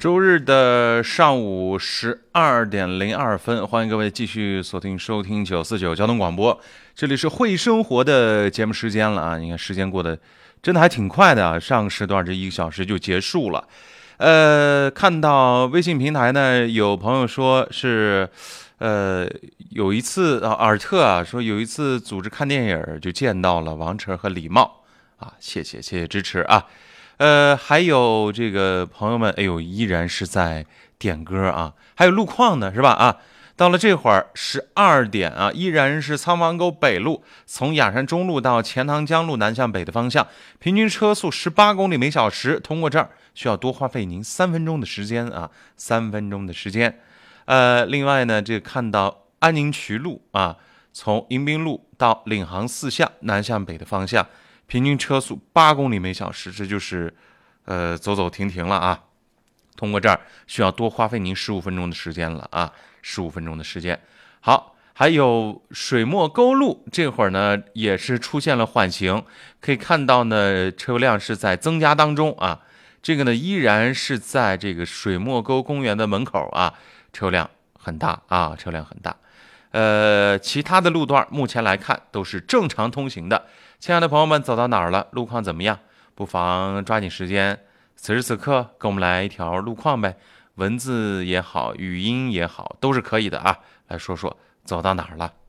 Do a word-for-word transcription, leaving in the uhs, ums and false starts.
周日的上午十二点零二分，欢迎各位继续锁定收听九四九交通广播，这里是会生活的节目时间了啊！你看时间过得真的还挺快的啊，上时段这一个小时就结束了。呃，看到微信平台呢，有朋友说是，呃，有一次啊，尔特啊说有一次组织看电影就见到了王晨和李茂啊，谢谢谢谢支持啊。呃，还有这个朋友们，哎呦，依然是在点歌啊，还有路况呢，是吧？啊，到了这会儿十二点啊，依然是苍王沟北路从雅山中路到钱塘江路南向北的方向，平均车速十八公里每小时，通过这儿需要多花费您三分钟的时间啊，三分钟的时间。呃，另外呢，这看到安宁渠路啊，从迎宾路到领航四巷南向北的方向。平均车速八公里每小时，这就是呃走走停停了啊。通过这儿需要多花费您十五分钟的时间了啊，十五分钟的时间。好，还有水墨沟路这会儿呢也是出现了缓行，可以看到呢车流量是在增加当中啊。这个呢依然是在这个水墨沟公园的门口啊，车辆很大啊，车辆很大。呃，其他的路段目前来看都是正常通行的。亲爱的朋友们，走到哪儿了？路况怎么样？不妨抓紧时间，此时此刻跟我们来一条路况呗，文字也好，语音也好，都是可以的啊。来说说走到哪儿了。